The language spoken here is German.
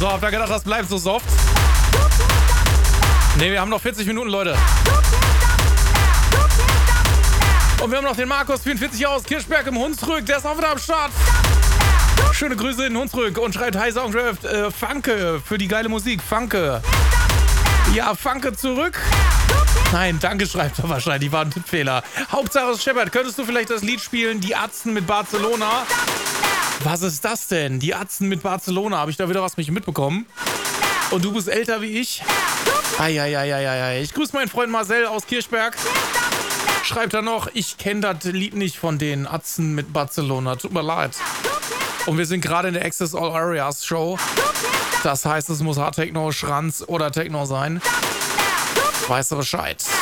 So, habt ihr gedacht, das bleibt so soft? Ne, wir haben noch 40 Minuten, Leute. Und wir haben noch den Markus, 44 aus Kirchberg im Hunsrück. Der ist auch wieder am Start. Schöne Grüße in Hunsrück und schreibt Hi Soundcraft, Funke für die geile Musik. Funke. Ja, Funke zurück. Nein, danke schreibt er wahrscheinlich. War ein Tippfehler. Hauptsache Shepard, könntest du vielleicht das Lied spielen? Die Atzen mit Barcelona. Was ist das denn? Die Atzen mit Barcelona. Habe ich da wieder was nicht mitbekommen? Und du bist älter wie ich? Eieieiei. Ich grüße meinen Freund Marcel aus Kirchberg. Schreibt er noch, ich kenne das Lied nicht von den Atzen mit Barcelona. Tut mir leid. Und wir sind gerade in der Access All Areas Show. Das heißt, es muss Hard Techno, Schranz oder Techno sein. Weißt du Bescheid?